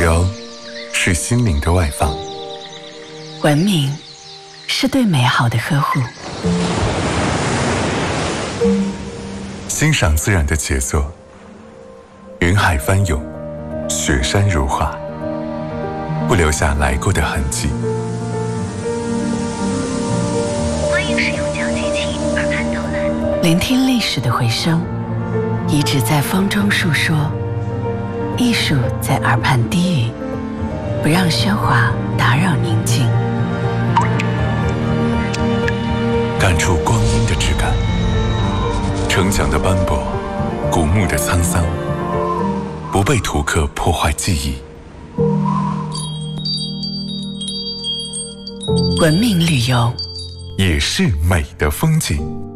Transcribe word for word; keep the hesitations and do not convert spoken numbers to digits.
流是心灵的外放， 文明是对美好的呵护。 欣赏自然的杰作，云海翻涌，雪山如画，不留下来过的痕迹。 欢迎使用讲解器耳畔导览， 聆听历史的回声，遗址在风中述说，艺术在耳畔低语，不让喧哗打扰宁静。 感触光阴的质感，城墙的斑驳，古墓的沧桑，不被图刻破坏记忆。 文明旅游也是美的风景。